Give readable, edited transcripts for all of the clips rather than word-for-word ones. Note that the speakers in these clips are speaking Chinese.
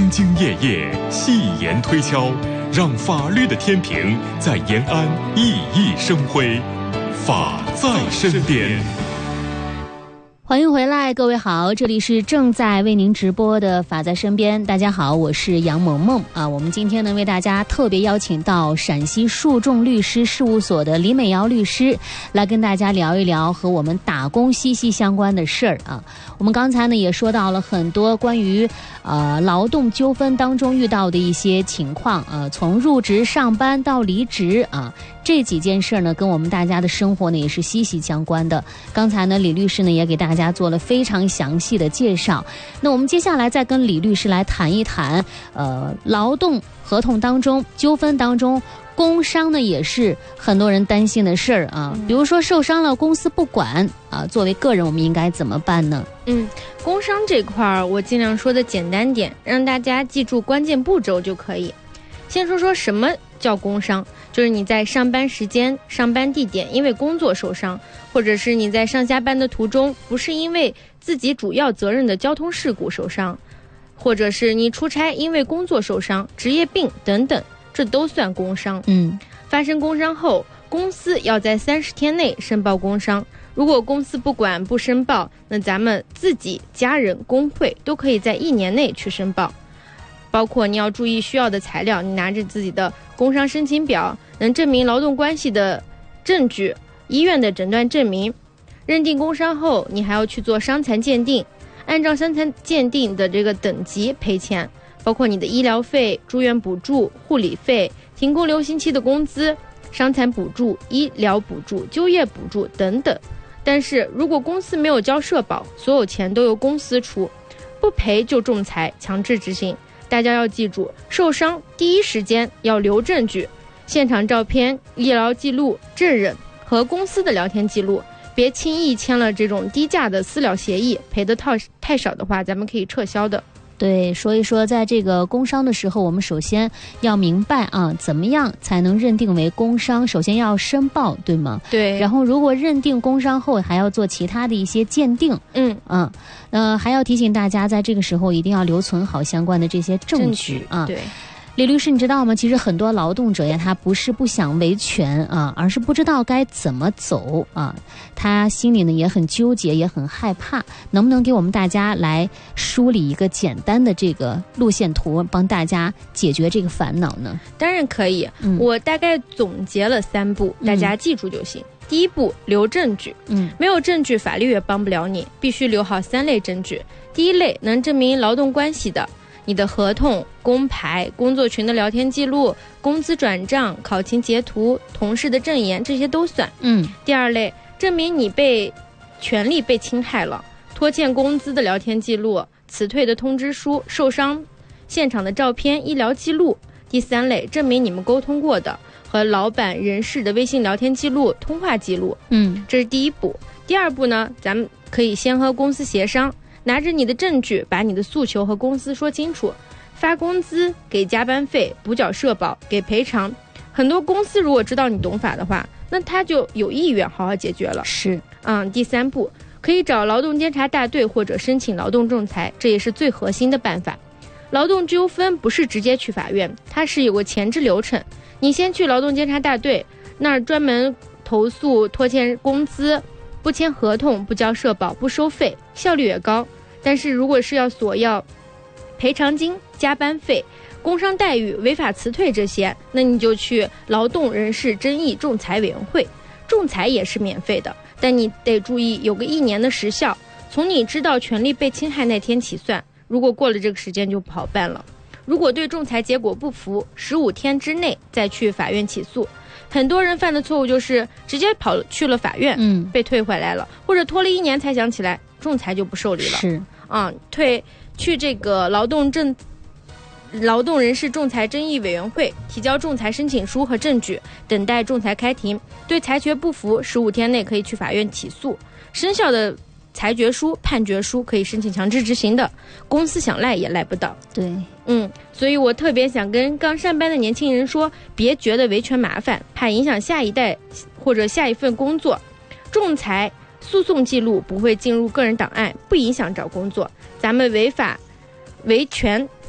兢兢业业，细言推敲，让法律的天平在延安熠熠生辉，法在身边。 欢迎回来，各位好，这里是正在为您直播的法在身边。大家好，我是杨萌萌啊。我们今天呢为大家特别邀请到陕西诉众律师事务所的李美瑶律师来跟大家聊一聊和我们打工息息相关的事儿啊。我们刚才呢也说到了很多关于劳动纠纷当中遇到的一些情况啊，从入职上班到离职啊，这几件事呢跟我们大家的生活呢也是息息相关的。刚才呢李律师呢也给大家做了非常详细的介绍。那我们接下来再跟李律师来谈一谈劳动合同当中纠纷当中工伤呢也是很多人担心的事儿啊。比如说受伤了公司不管啊，作为个人我们应该怎么办呢？ 工伤这块儿我尽量说的简单点，让大家记住关键步骤就可以。先说说什么叫工伤，就是你在上班时间、上班地点因为工作受伤，或者是你在上下班的途中不是因为自己主要责任的交通事故受伤，或者是你出差因为工作受伤、职业病等等，这都算工伤。发生工伤后，公司要在30天内申报工伤。如果公司不管不申报，那咱们自己、家人、工会都可以在1年内去申报。包括你要注意需要的材料，你拿着自己的工伤申请表，能证明劳动关系的证据，医院的诊断证明。认定工伤后，你还要去做伤残鉴定，按照伤残鉴定的这个等级赔钱，包括你的医疗费、住院补助、护理费、停工留薪期的工资、伤残补助、医疗补助、就业补助等等。但是如果公司没有交社保，所有钱都由公司出，不赔就仲裁强制执行。大家要记住，受伤第一时间要留证据，现场照片、医疗记录、证人和公司的聊天记录，别轻易签了这种低价的私了协议，赔的太少的话咱们可以撤销的。 对，所以说在这个工伤的时候，我们首先要明白啊，怎么样才能认定为工伤？首先要申报，对吗？ 对。 然后如果认定工伤后，还要做其他的一些鉴定。还要提醒大家，在这个时候一定要留存好相关的这些证据啊。 对。 李律师，你知道吗？其实很多劳动者呀，他不是不想维权啊，而是不知道该怎么走啊。他心里呢也很纠结，也很害怕。能不能给我们大家来梳理一个简单的这个路线图，帮大家解决这个烦恼呢？ 当然可以。我大概总结了3步，大家记住就行。第一步，留证据。没有证据，法律也帮不了你，必须留好3类证据。第一类，能证明劳动关系的，你的合同、工牌、工作群的聊天记录、工资转账、考勤截图、同事的证言，这些都算。第二类，证明你权利被侵害了，拖欠工资的聊天记录、辞退的通知书、受伤现场的照片、医疗记录。第3类，证明你们沟通过的和老板、人事的微信聊天记录、通话记录。这是第一步。第二步呢，咱们可以先和公司协商，拿着你的证据，把你的诉求和公司说清楚，发工资、给加班费、补缴社保、给赔偿。很多公司如果知道你懂法的话，那他就有意愿好好解决了。 是。 第3步，可以找劳动监察大队或者申请劳动仲裁，这也是最核心的办法。劳动纠纷不是直接去法院，它是有个前置流程。你先去劳动监察大队那儿专门投诉拖欠工资、不签合同、不交社保、不收费，效率也高。但是如果是要索要赔偿金、加班费、工伤待遇、违法辞退这些，那你就去劳动人事争议仲裁委员会，仲裁也是免费的，但你得注意有个1年的时效，从你知道权利被侵害那天起算，如果过了这个时间就不好办了。如果对仲裁结果不服，15天之内再去法院起诉。很多人犯的错误就是直接跑去了法院，被退回来了，或者拖了1年才想起来，仲裁就不受理了。 是去这个劳动人事仲裁争议委员会提交仲裁申请书和证据，等待仲裁开庭。对裁决不服，15天内可以去法院起诉。生效的裁决书、判决书可以申请强制执行的，公司想赖也赖不到。 对。 所以我特别想跟刚上班的年轻人说，别觉得维权麻烦，怕影响下一代或者下一份工作。仲裁诉讼记录不会进入个人档案，不影响找工作。咱们维权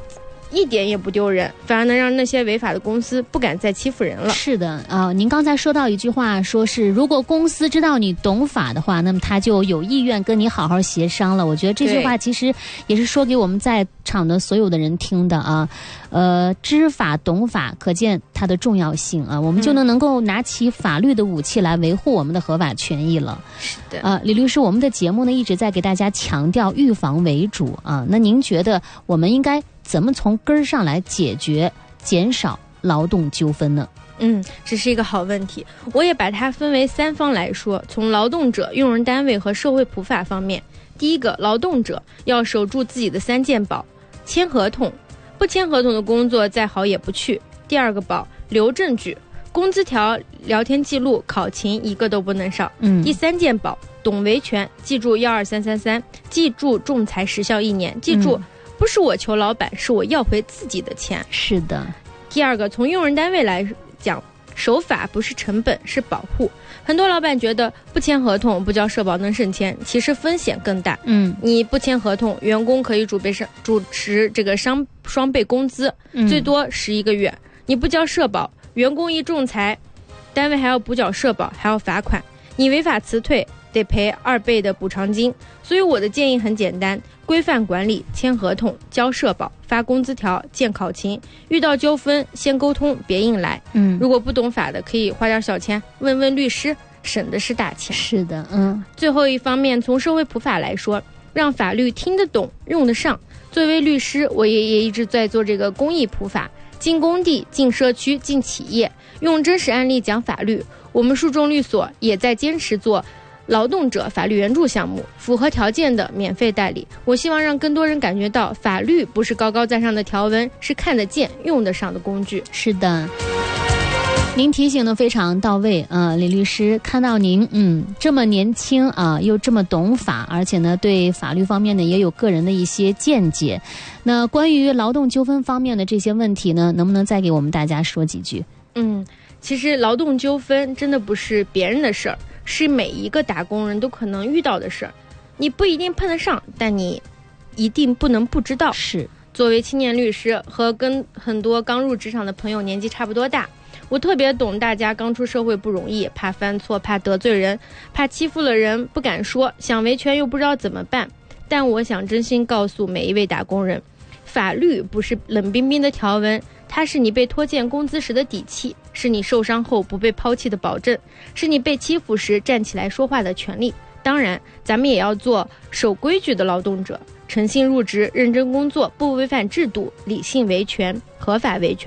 一点也不丢人，反而能让那些违法的公司不敢再欺负人了。 是的您刚才说到一句话，说是如果公司知道你懂法的话，那么他就有意愿跟你好好协商了。我觉得这句话其实也是说给我们在场的所有的人听的啊。知法懂法，可见它的重要性啊，我们就能够拿起法律的武器来维护我们的合法权益了。 是的， 李律师，我们的节目呢一直在给大家强调预防为主啊，那您觉得我们应该怎么从根儿上来解决、减少劳动纠纷呢？ 这是一个好问题，我也把它分为3方来说。从劳动者、用人单位和社会普法方面，第一个，劳动者要守住自己的3件宝：签合同，不签合同的工作再好也不去；第二个宝，留证据，工资条、聊天记录、考勤一个都不能少；第3件宝，懂维权，记住12333，记住仲裁时效1年，记住不是我求老板，是我要回自己的钱。 是的。 第二个，从用人单位来讲，守法不是成本，是保护。很多老板觉得不签合同、不交社保能省钱，其实风险更大。你不签合同，员工可以主持这个双倍工资，最多11个月。你不交社保，员工一仲裁，单位还要补缴社保，还要罚款。你违法辞退，得赔2倍的补偿金。所以我的建议很简单，规范管理，签合同，交社保，发工资条，建考勤。遇到纠纷先沟通，别硬来。如果不懂法的，可以花点小钱问问律师，省的是大钱。 是的。 最后一方面，从社会普法来说，让法律听得懂用得上。作为律师，我也一直在做这个公益普法，进工地、进社区、进企业，用真实案例讲法律。我们树众律所也在坚持做劳动者法律援助项目，符合条件的免费代理。我希望让更多人感觉到，法律不是高高在上的条文，是看得见、用得上的工具。 是的，您提醒的非常到位李律师，看到您这么年轻又这么懂法，而且呢对法律方面呢也有个人的一些见解。那关于劳动纠纷方面的这些问题呢，能不能再给我们大家说几句？ 其实劳动纠纷真的不是别人的事儿，是每一个打工人都可能遇到的事儿。你不一定碰得上，但你一定不能不知道。 是， 作为青年律师，和跟很多刚入职场的朋友年纪差不多大，我特别懂大家刚出社会不容易，怕犯错，怕得罪人，怕欺负了人不敢说，想维权又不知道怎么办。但我想真心告诉每一位打工人，法律不是冷冰冰的条文，它是你被拖欠工资时的底气，是你受伤后不被抛弃的保证，是你被欺负时站起来说话的权利。当然，咱们也要做守规矩的劳动者，诚信入职，认真工作，不违反制度，理性维权，合法维权。